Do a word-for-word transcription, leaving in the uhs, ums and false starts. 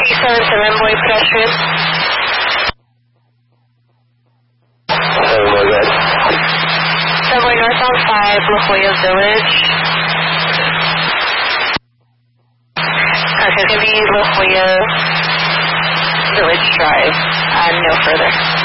three seven seven, boy pedestrian. seven boy, good. Subway northbound five, La Jolla Village. Okay, it's going to be La Jolla Village Drive, uh, no further.